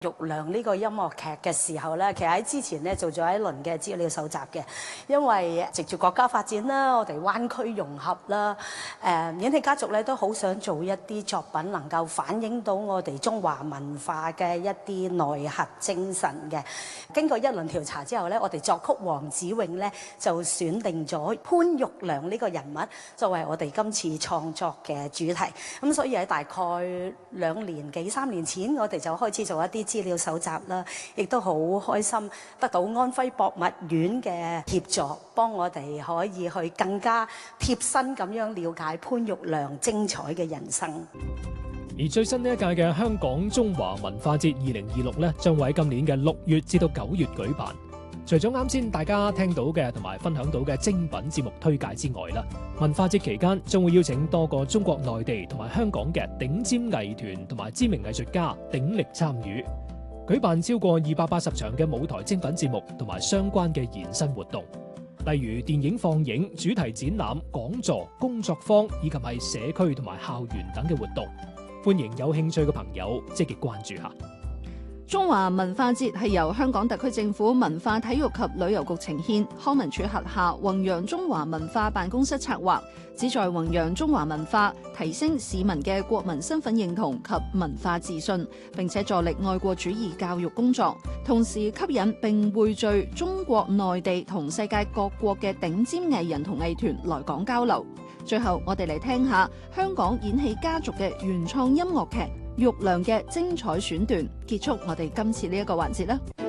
玉娘呢個音樂劇嘅時候咧，其實喺之前咧做咗一輪嘅資料搜集嘅，因為藉住國家發展啦，我哋灣區融合啦，演戲家族咧都好想做一啲作品能夠反映到我哋中華文化嘅一啲內核精神嘅。經過一輪調查之後咧，我哋作曲黃子穎咧就選定咗潘玉娘呢個人物作為我哋今次創作嘅主題。咁所以喺大概2年幾3年前，我哋就開始做一啲資料搜集啦，亦都好開心得到安徽博物院嘅協助，幫我哋可以去更加貼身咁樣了解潘玉娘精彩嘅人生。 而最新呢一屆嘅香港中華文化節2026咧，將會喺今年嘅6月至到9月舉辦。除咗啱先大家聽到嘅同埋分享到嘅精品節目推介之外啦，文化節期間將會邀請多個中國內地同埋香港嘅頂尖藝團同埋知名藝術家鼎力參與，舉辦超過280場嘅舞台精品節目同埋相關嘅延伸活動，例如電影放映、主題展覽、講座、工作坊以及係社區同埋校園等嘅活動。歡迎有興趣嘅朋友積極關注下。 中華文化節係由香港特區政府文化體育及旅遊局呈獻，康文署轄下弘揚中華文化辦公室策劃，旨在弘揚中華文化，提升市民嘅國民身份認同及文化自信，並且助力愛國主義教育工作，同時吸引並匯聚中國內地同世界各國嘅頂尖藝人同藝團來港交流。最後，我哋嚟聽下香港演戲家族嘅原創音樂劇《玉娘》嘅精彩選段，結束我哋今次呢一個環節啦。